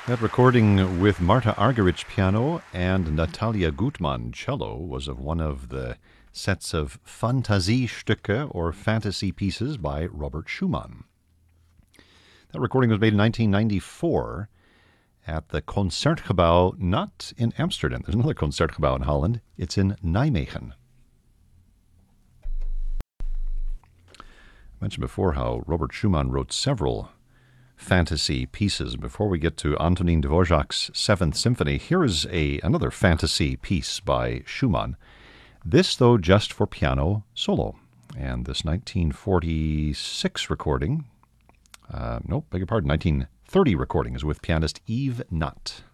That recording with Marta Argerich piano and Natalia Gutmann cello was of one of the sets of Fantasiestücke or fantasy pieces by Robert Schumann. That recording was made in 1994 at the Concertgebouw, not in Amsterdam. There's another Concertgebouw in Holland. It's in Nijmegen. I mentioned before how Robert Schumann wrote several fantasy pieces. Before we get to Antonin Dvorak's Seventh Symphony, here is another fantasy piece by Schumann. This, though, just for piano solo. And this 1946 recording, 1930 recording is with pianist Yves Nutt.